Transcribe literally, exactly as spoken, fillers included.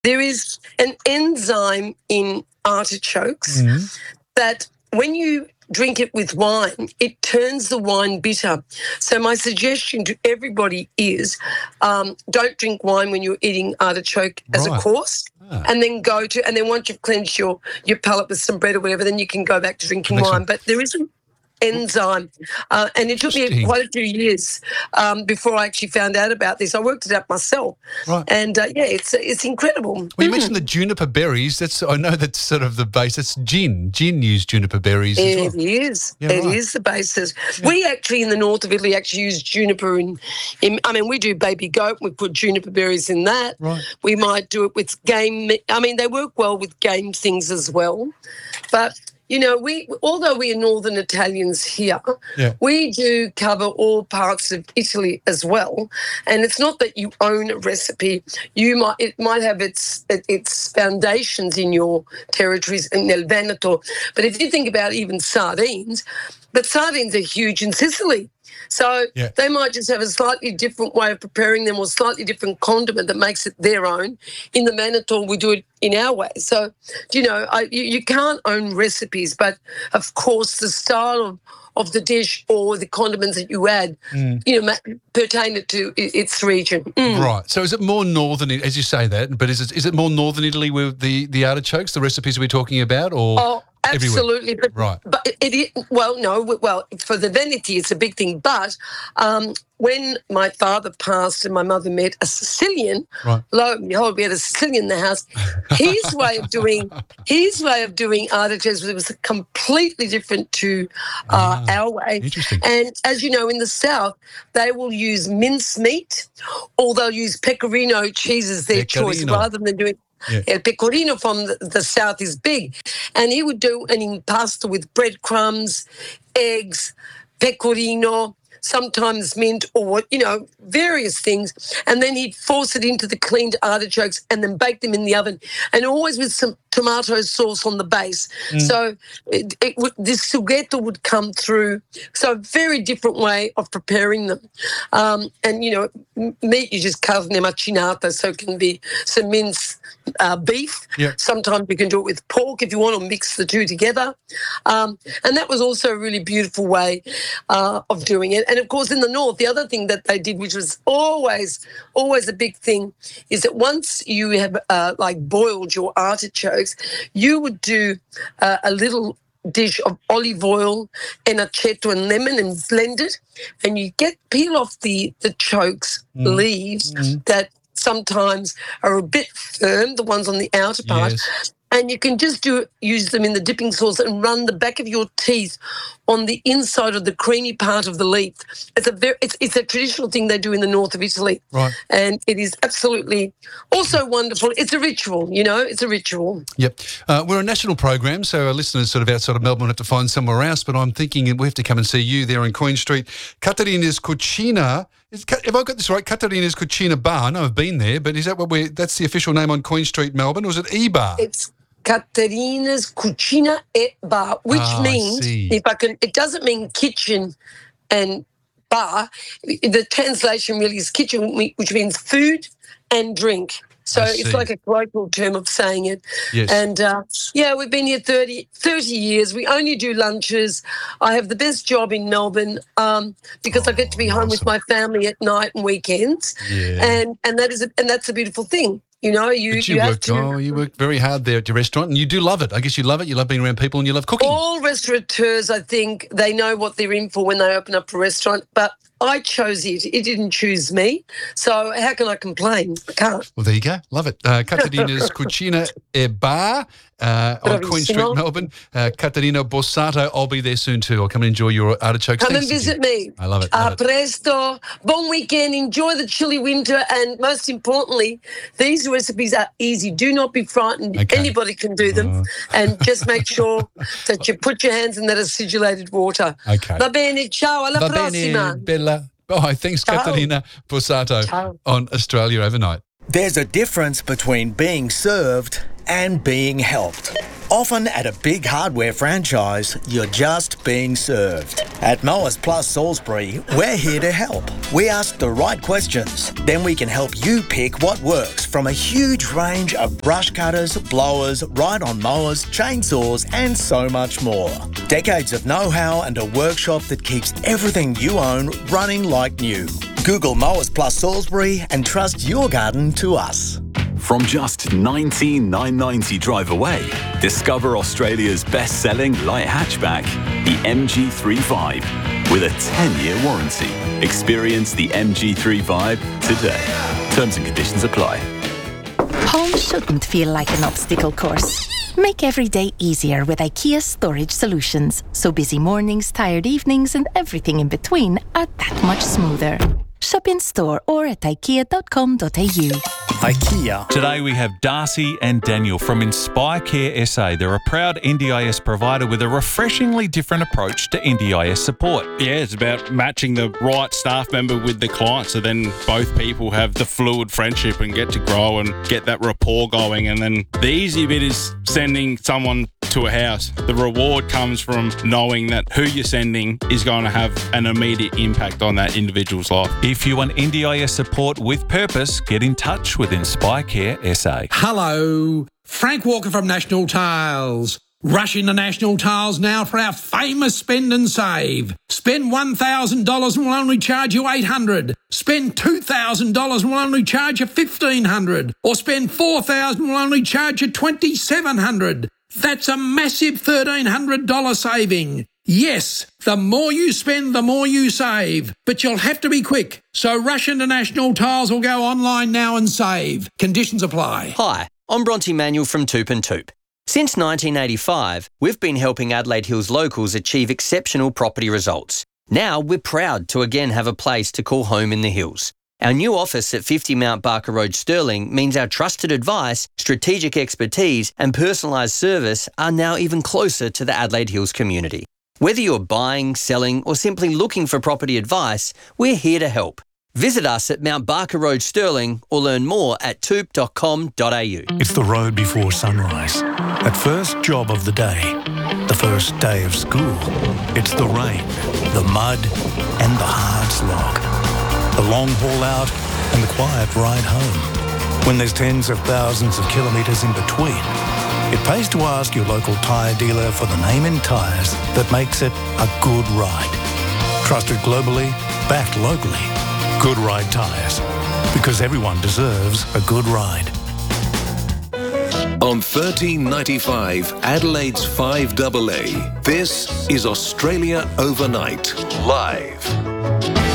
There is an enzyme in artichokes Mm. that when you drink it with wine, it turns the wine bitter. So my suggestion to everybody is um, don't drink wine when you're eating artichoke as a Right. course. Ah. And then go to, and then once you've cleansed your, your palate with some bread or whatever, then you can go back to drinking Next wine. one. But there is an enzyme, uh, and it took me Interesting. quite a few years um, before I actually found out about this. I worked it out myself, Right. and uh, yeah, it's it's incredible. Well, you mentioned the juniper berries. That's I know that's sort of the base. That's gin. Gin used juniper berries as well. It is. Yeah, It right. is the basis. We actually in the north of Italy actually use juniper in, in. I mean, we do baby goat. We put juniper berries in that. Right. We might do it with game. mi- I mean, they work well with game things as well. But you know, we although we are northern Italians here, Yeah. we do cover all parts of Italy as well. And it's not that you own a recipe. You might it might have its its foundations in your territories in El Veneto. But if you think about even sardines, but sardines are huge in Sicily. So Yeah. they might just have a slightly different way of preparing them or slightly different condiment that makes it their own. In the Manitou, we do it in our way. So, you know, I, you, you can't own recipes, but of course the style of, of the dish or the condiments that you add, you know, ma- pertain it to i- its region. Mm. Right. So is it more northern, as you say that, but is it is it more northern Italy with the, the artichokes, the recipes we're talking about, or Oh, everywhere? absolutely. But, Right. but it, it, well, no, well, for the Veneti, it's a big thing. But um, when my father passed and my mother met a Sicilian, Right. lo and behold, we had a Sicilian in the house. His way of doing his way of doing artichokes was completely different to uh, Ah, our way. interesting. And as you know, in the south, they will use mince meat, or they'll use pecorino cheese as their choice Pecorino. rather than doing. Yeah. El pecorino from the, the south is big, and he would do an impasto with breadcrumbs, eggs, pecorino, sometimes mint, or you know various things, and then he'd force it into the cleaned artichokes and then bake them in the oven, and always with some tomato sauce on the base. So it, it would, this sughetto would come through. So a very different way of preparing them, um, and you know m- meat you just carne macinata, so it can be some mince. Uh, beef. Yeah. Sometimes you can do it with pork if you want to mix the two together. Um, and that was also a really beautiful way uh, of doing it. And of course, in the north, the other thing that they did, which was always, always a big thing, is that once you have uh, like boiled your artichokes, you would do uh, a little dish of olive oil and aceto and lemon and blend it, and you get peel off the the chokes leaves that sometimes are a bit firm, the ones on the outer part, Yes. and you can just do use them in the dipping sauce and run the back of your teeth on the inside of the creamy part of the leaf. It's a very it's, it's a traditional thing they do in the north of Italy, Right. and it is absolutely also wonderful. It's a ritual, you know, it's a ritual. Yep. Uh, we're a national program, so our listeners sort of outside of Melbourne have to find somewhere else, but I'm thinking we have to come and see you there in Queen Street. Caterina's Cucina. Is, have I got this right? Caterina's Cucina Bar. I know I've been there, but is that what we're, that's the official name on Queen Street, Melbourne, or is it E-Bar? It's Caterina's Cucina e Bar, which Ah, I means, see. if I can, it doesn't mean kitchen and bar. The translation really is kitchen, which means food and drink. So I it's see. like a colloquial term of saying it. Yes. And uh, yeah, we've been here thirty, thirty years. We only do lunches. I have the best job in Melbourne um, because I get to be home with awesome. my family at night and weekends. Yeah. And and that is a, and that's a beautiful thing. You know, you, But you, you have work, to. oh, you work very hard there at your restaurant, and you do love it. I guess you love it. You love being around people, and you love cooking. All restaurateurs, I think, they know what they're in for when they open up a restaurant, but I chose it. It didn't choose me. So how can I complain? I can't. Well, there you go. Love it. Uh, Caterina's Cucina e Bar uh, on Queen Street, Bravissimo. Melbourne. Uh, Caterina Bossato, I'll be there soon too. I'll come and enjoy your artichokes. Come Thanks, and visit Cindy. me. I love it. A Love it. presto. Bon weekend. Enjoy the chilly winter. And most importantly, these recipes are easy. Do not be frightened. Okay. Anybody can do them. And just make sure that you put your hands in that acidulated water. Okay. Va bene. Ciao. Alla Va prossima. bene, Bella. Bye. Thanks, Ciao. Caterina Bossato Ciao. on Australia Overnight. There's a difference between being served and being helped. Often at a big hardware franchise, you're just being served. At Mowers Plus Salisbury, we're here to help. We ask the right questions, then we can help you pick what works from a huge range of brush cutters, blowers, ride-on mowers, chainsaws and so much more. Decades of know-how and a workshop that keeps everything you own running like new. Google Mowers Plus Salisbury and trust your garden to us. From just nineteen thousand nine hundred ninety drive away, discover Australia's best-selling light hatchback, the M G three Vibe, with a ten-year warranty. Experience the M G three Vibe today. Terms and conditions apply. Home shouldn't feel like an obstacle course. Make every day easier with IKEA Storage Solutions, so busy mornings, tired evenings and everything in between are that much smoother. Shop in store or at ikea dot com dot a u. IKEA. Today we have Darcy and Daniel from Inspire Care S A. They're a proud N D I S provider with a refreshingly different approach to N D I S support. Yeah, it's about matching the right staff member with the client, so then both people have the fluid friendship and get to grow and get that rapport going. And then the easy bit is sending someone to a house. The reward comes from knowing that who you're sending is going to have an immediate impact on that individual's life. If you want N D I S support with purpose, get in touch with Inspire Care S A. Hello, Frank Walker from National Tiles. Rush into National Tiles now for our famous spend and save. Spend one thousand dollars and we'll only charge you eight hundred dollars. Spend two thousand dollars and we'll only charge you fifteen hundred dollars. Or spend four thousand dollars and we'll only charge you twenty-seven hundred dollars. That's a massive thirteen hundred dollars saving. Yes, the more you spend, the more you save. But you'll have to be quick. So rush into National Tiles or go online now and save. Conditions apply. Hi, I'm Bronte Manuel from Toop and Toop. Since nineteen eighty-five, we've been helping Adelaide Hills locals achieve exceptional property results. Now we're proud to again have a place to call home in the hills. Our new office at fifty Mount Barker Road, Stirling, means our trusted advice, strategic expertise and personalised service are now even closer to the Adelaide Hills community. Whether you're buying, selling or simply looking for property advice, we're here to help. Visit us at Mount Barker Road, Stirling or learn more at toop dot com dot a u. It's the road before sunrise. That first job of the day. The first day of school. It's the rain, the mud and the hard slog. The long haul out and the quiet ride home. When there's tens of thousands of kilometres in between, it pays to ask your local tyre dealer for the name in tyres that makes it a good ride. Trusted globally, backed locally. Good Ride Tyres. Because everyone deserves a good ride. On thirteen ninety-five, Adelaide's five A A, this is Australia Overnight, live.